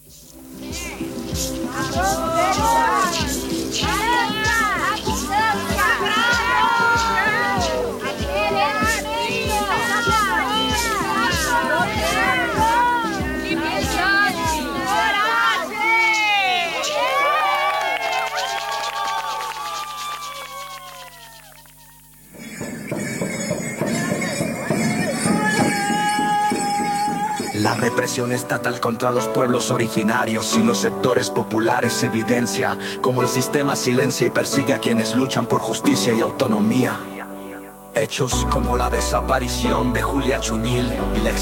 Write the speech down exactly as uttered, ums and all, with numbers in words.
La represión estatal contra los pueblos originarios y los sectores populares se evidencia como el sistema silencia y persigue a quienes luchan por justicia y autonomía. Hechos como la desaparición de Julia Chunil y la